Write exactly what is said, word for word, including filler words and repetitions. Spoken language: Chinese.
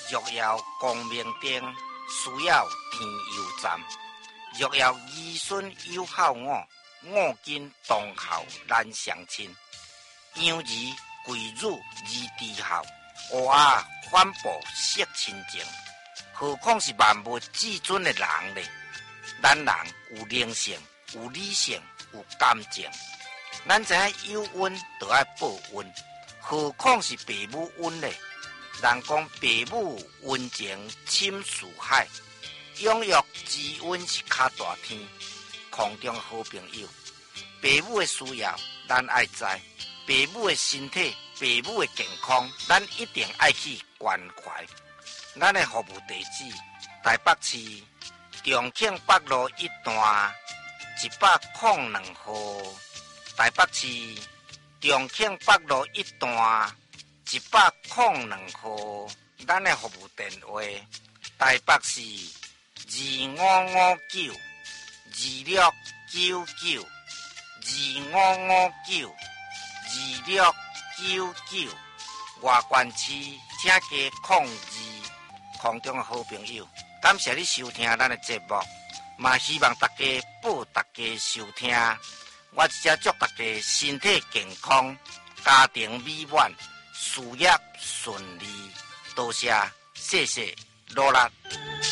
若要光明灯，需要天油站。若要儿孙有孝我，我今当孝难相亲。养儿贵辱而知孝，学啊反哺惜亲情。何况是万物至尊的人呢？咱人有灵性，有理性，有感情。咱知影有恩就要报恩，何况是父母恩呢？人讲父母恩情深似海，养育之恩是较大天。空中好朋友，父母的需要咱爱知，父母的身体、父母的健康，咱一定爱去关怀。咱的服务地址：台北市重庆北路一段一百零两号。台北市重庆北路一段一百零两号。咱的服务电话：台北市二五五九二六九九二五五九二六九九。外县市请加控二。空中的好朋友，感谢你收听咱的节目，嘛希望大家报大家收听。我只祝大家身体健康，家庭美满，事业顺利。多谢，谢谢，努力。